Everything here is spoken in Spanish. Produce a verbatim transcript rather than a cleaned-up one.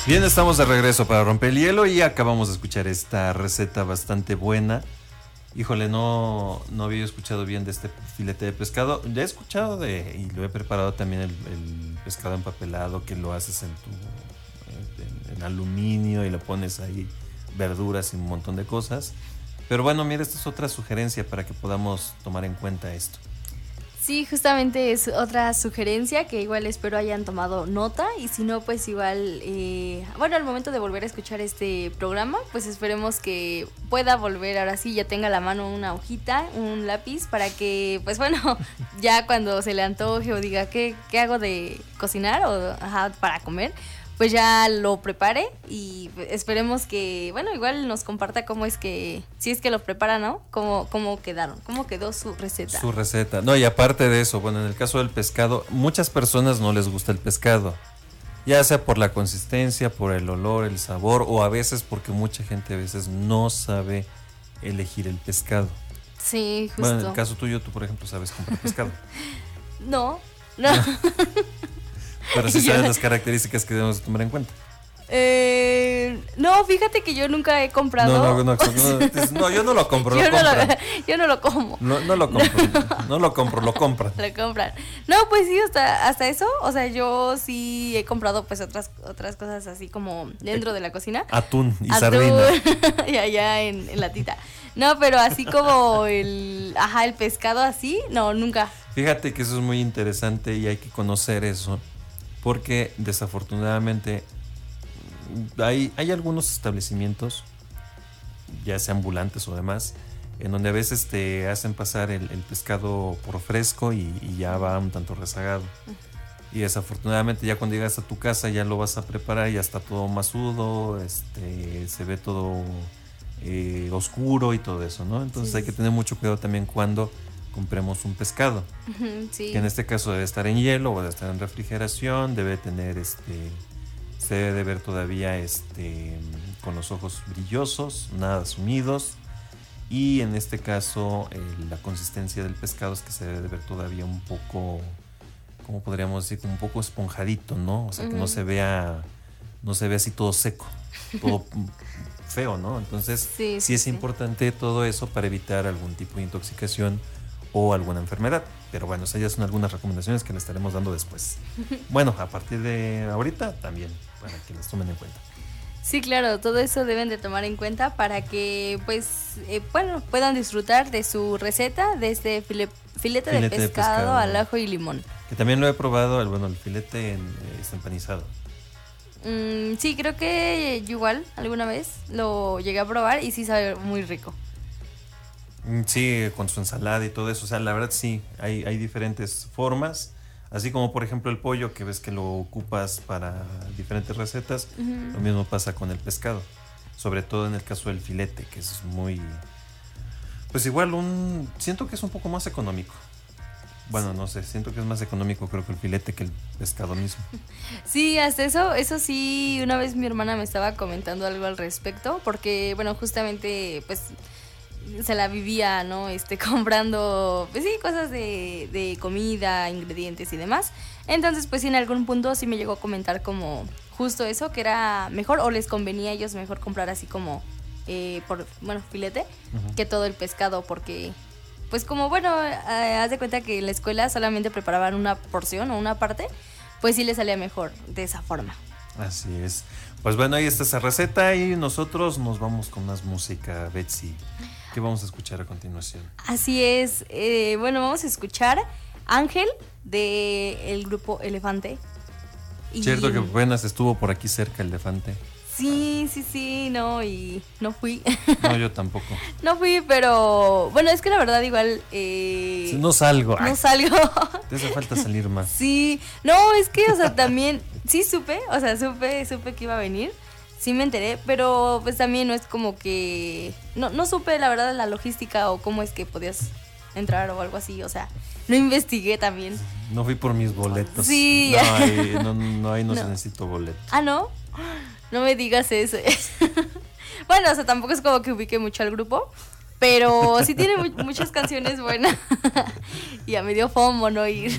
Bien, estamos de regreso para romper el hielo y acabamos de escuchar esta receta bastante buena. Híjole, no, no había escuchado bien de este filete de pescado. Ya he escuchado de, y lo he preparado también, el, el pescado empapelado, que lo haces en tu en, en aluminio y lo pones ahí verduras y un montón de cosas. Pero bueno, mira, esta es otra sugerencia para que podamos tomar en cuenta esto. Sí, justamente es otra sugerencia que igual espero hayan tomado nota, y si no, pues igual, eh, bueno, al momento de volver a escuchar este programa, pues esperemos que pueda volver, ahora sí, ya tenga a la mano una hojita, un lápiz, para que, pues bueno, ya cuando se le antoje o diga qué, qué hago de cocinar o ajá, para comer, pues ya lo prepare, y esperemos que, bueno, igual nos comparta cómo es que, si es que lo prepara, ¿no? Cómo, cómo quedaron, cómo quedó su receta. Su receta. No, y aparte de eso, bueno, en el caso del pescado, muchas personas no les gusta el pescado, ya sea por la consistencia, por el olor, el sabor, o a veces porque mucha gente a veces no sabe elegir el pescado. Sí, justo. Bueno, en el caso tuyo, tú por ejemplo sabes comprar pescado. No, no. Pero sí sabes las características que debemos tomar en cuenta. Eh, no, fíjate que yo nunca he comprado. No, no, no, no, no yo no lo compro, yo, lo no lo, yo no lo como. No, no lo compro, no, no lo compro, lo compran. Lo compran. No, pues sí, hasta, hasta eso, o sea, yo sí he comprado pues otras otras cosas así como dentro de la cocina. Atún y Atún, sardina. y allá en, en latita. No, pero así como el, ajá, el pescado así, no, nunca. Fíjate que eso es muy interesante y hay que conocer eso, porque desafortunadamente hay, hay algunos establecimientos, ya sea ambulantes o demás, en donde a veces te hacen pasar el, el pescado por fresco y, y ya va un tanto rezagado. Y desafortunadamente ya cuando llegas a tu casa ya lo vas a preparar y ya está todo masudo, este, se ve todo eh, oscuro y todo eso, ¿no? Entonces sí, hay que tener mucho cuidado también cuando compremos un pescado, sí, que en este caso debe estar en hielo o debe estar en refrigeración, debe tener este, se debe de ver todavía este, con los ojos brillosos, nada sumidos, y en este caso eh, la consistencia del pescado es que se debe de ver todavía un poco, ¿cómo podríamos decir? Como un poco esponjadito, ¿no? O sea, uh-huh, que no se vea, no se vea así todo seco, todo feo, ¿no? Entonces sí, sí, sí es sí. importante todo eso para evitar algún tipo de intoxicación o alguna enfermedad. Pero bueno, esas ya son algunas recomendaciones que le estaremos dando después. Bueno, a partir de ahorita también, para que las tomen en cuenta. Sí, claro, todo eso deben de tomar en cuenta para que, pues, eh, bueno, puedan disfrutar de su receta de este file, filete, filete de, pescado de pescado al ajo y limón. Que también lo he probado, el, bueno, el filete en, eh, está empanizado. Mm, sí, creo que yo igual alguna vez lo llegué a probar y sí sabe muy rico. Sí, con su ensalada y todo eso, o sea, la verdad sí, hay, hay diferentes formas, así como por ejemplo el pollo, que ves que lo ocupas para diferentes recetas, uh-huh, lo mismo pasa con el pescado, sobre todo en el caso del filete, que es muy, pues igual un, siento que es un poco más económico. Bueno, no sé, siento que es más económico creo que el filete que el pescado mismo. Sí, hasta eso, eso sí, una vez mi hermana me estaba comentando algo al respecto, porque bueno, justamente pues se la vivía, ¿no? Este, comprando, pues sí, cosas de, de comida, ingredientes y demás. Entonces, pues sí, en algún punto sí me llegó a comentar como justo eso, que era mejor o les convenía a ellos mejor comprar así como, eh, por, bueno, filete, uh-huh, que todo el pescado, porque pues como, bueno, eh, haz de cuenta que en la escuela solamente preparaban una porción o una parte, pues sí les salía mejor de esa forma. Así es. Pues bueno, ahí está esa receta y nosotros nos vamos con más música, Betsy. ¿Qué vamos a escuchar a continuación? Así es, eh, bueno, vamos a escuchar Ángel del grupo Elefante. Y cierto que apenas estuvo por aquí cerca el Elefante. Sí, sí, sí, no, y no fui. No, yo tampoco. No fui, pero bueno, es que la verdad igual... Eh, sí, no salgo. No Ay, salgo. Te hace falta salir más. Sí, no, es que, o sea, también, sí supe, o sea, supe, supe que iba a venir. Sí me enteré, pero pues también no es como que... No, no supe la verdad la logística o cómo es que podías entrar o algo así, o sea, no investigué también. No fui por mis boletos. Sí. No, ahí no, no, ahí no, no. se necesito boleto. Ah, ¿no? No me digas eso. Bueno, o sea, tampoco es como que ubique mucho al grupo, pero sí tiene mu- muchas canciones buenas. Y ya me dio fomo no ir.